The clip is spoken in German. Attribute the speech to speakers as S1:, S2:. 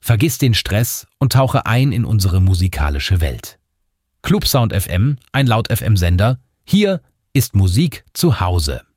S1: Vergiss den Stress und tauche ein in unsere musikalische Welt. Clubsound FM, ein Laut-FM-Sender. Hier ist Musik zu Hause.